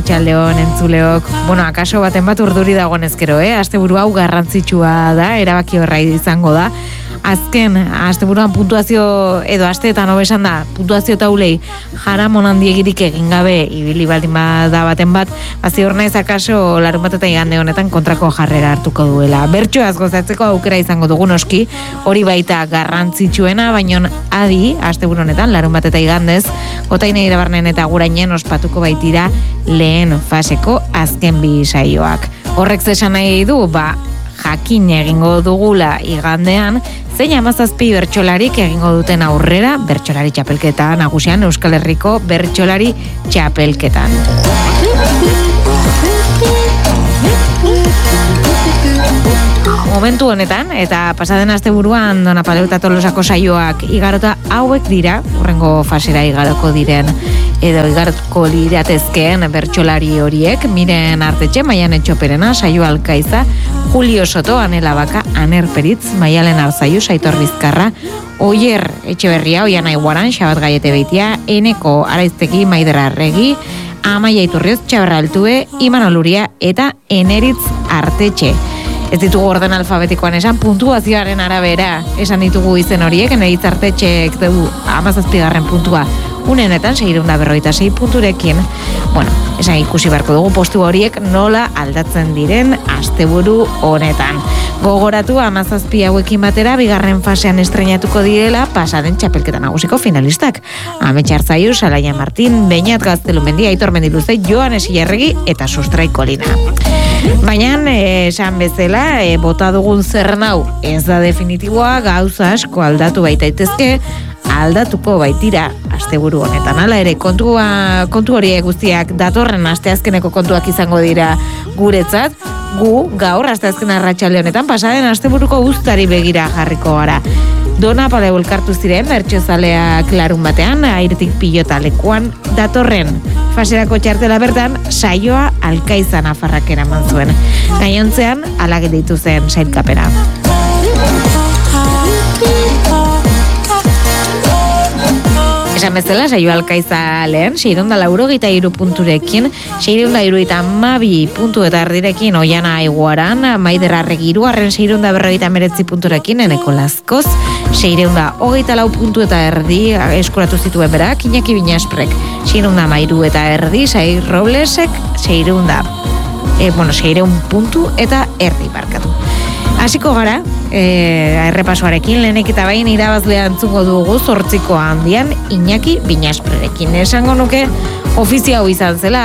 Arratsaldeon entzuleok. Bueno, akaso baten bat urduri dagoen ezkero, Asteburu hau garrantzitsua da, erabaki horra izango da. Azken, asteburuan puntuazio, edo asteetan hobesan da, puntuazio taulei jaramon handiegirik egin gabe, ibili baldin da baten bat, ziur naiz akaso larun bat eta igande honetan kontrako jarrera hartuko duela. Bertsoaz gozatzeko aukera izango dugu noski, hori baita garrantzitsuena, baina adi, asteburu honetan, larun bat eta igandez, Gotaine Irabarnen eta Gurainen ospatuko baitira lehen faseko azken bi saioak. Horrek zesan nahi du, jakin egingo dugula igandean, zein 17 bertsolarik egingo duten aurrera bertsolari txapelketa nagusian Euskal Herriko bertsolari txapelketan. Momentu honetan, eta pasaden asteburuan Dona Paleu eta Tolosako saioak igarota hauek dira, urrengo fasera igaroko diren, edo igaroko liratezkeen bertsolari horiek, Miren Artetxe, Maian Etxoperena, Saio Alkaiza, Julio Soto, Anela Baka, Aner Peritz, Maialen Arzaiu, Aitor Bizkarra, Oier Etxeberria, Oiana Iguaran, Xabat Gaiete Beitia, Eneko Araiztegi, Maider Arregi, Amaia Iturrioz, Txabarra Altue, Imanol Uria eta Eneritz Artetxe. Ez ditugu orden alfabetikoan esan, puntuazioaren arabera esan ditugu izen horiek, Eneritz Artetxeek dugu 17. puntua unenetan 646 punturekin. Bueno, esan ikusi beharko dugu postu horiek nola aldatzen diren asteburu honetan. Gogoratu 17 hauekin batera bigarren fasean estreinatuko direla pasaden txapelketa nagusiko finalistak. Ametxe Arzaiu, Salaia Martin, Beñat Gaztelumendi, Aitor Mendiluze, Joanes Ilarregi eta Sustrai Kolina. Baina, esan bezala, bota dugun zerrenau ez da definitiboa, gauza asko aldatu baitaitezke, aldatuko baitira asteburu honetan. Hala ere, kontu horiek guztiak datorren asteazkeneko kontuak izango dira guretzat, gu gaur asteazken arratsalde honetan pasaden asteburuko guztari begira jarriko gara. Dona Paleu elkartu ziren bertsozaleak larun batean, Airetik Pilota lekuan datorren faserako txartela bertan saioa Alkaiza Nafarrak eraman zuen. Gainontzean hala gelditu zen sailkapena. Esan bezala, saio Alkaiza lehen, 683 punturekin, 672 puntu eta erdirekin Oiana Iguaran, Maider Arregi hirugarren 649 punturekin, Eneko Lazkoz, 624 puntu eta erdi eskuratu zituen berak, Iñaki Binasprek, 613 eta erdi, Sair Roblesek, 600 puntu eta erdi barkatu. Hasiko gara, errepasoarekin lehenik eta bain irabazlea entzungo dugu 8ko handian Iñaki Binasprerekin. Esango nuke ofizio hau izan zela,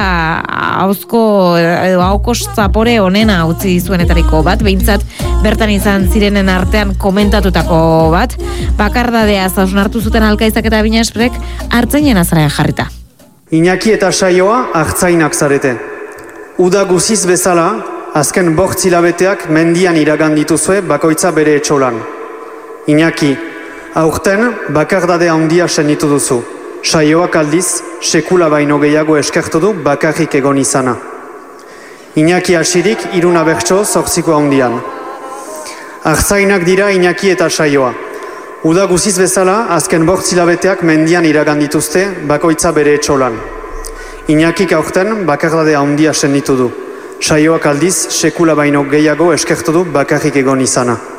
hauko zapore onena utzi zuenetariko bat, behintzat bertan izan zirenen artean komentatutako bat, bakardadea zausnartu zuten Alkaizak eta Binasprek hartzainen azaraya jarrita. Iñaki eta saioa hartzainak zarete. Uda guziz bezala, azken 8 hilabeteak mendian iragan dituzue bakoitza bere etxolan. Iñaki, aurten bakardade handia senditu duzu. Saioak aldiz, sekula baino gehiago eskertu du bakarrik egon izana. Iñaki hasirik 3 bertso 8ko handian. Hartzainak dira Iñaki eta saioa. Uda guziz bezala, azken 8 hilabeteak mendian iragan dituzte bakoitza bere etxolan. Iñakik aurten bakardade handia senditu du. Saioak aldiz, sekula baino gehiago eskertu du bakarrik egon izana.